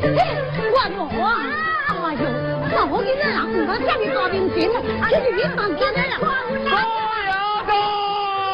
我啊，哎呦，我今日人唔敢叫你大面前，叫你面慢啲啦。